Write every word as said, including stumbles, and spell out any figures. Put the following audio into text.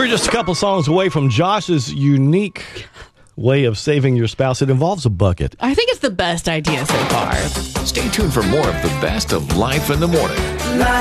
We're just a couple songs away from Josh's unique way of saving your spouse. It involves a bucket. I think it's the best idea so far. Stay tuned for more of the best of Life in the Morning.